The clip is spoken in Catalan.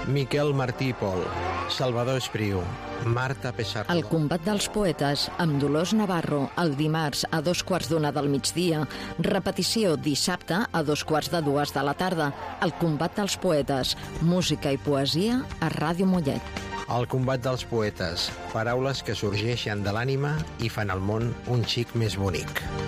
Miquel Martí i Pol, Salvador Espriu, Marta Pessarrodó. El combat dels poetes, amb Dolors Navarro, el dimarts a 2:15 del migdia. Repetició dissabte a 2:15 de la tarda. El combat dels poetes, música i poesia a Ràdio Mollet. El combat dels poetes, paraules que sorgeixen de l'ànima i fan el món un xic més bonic.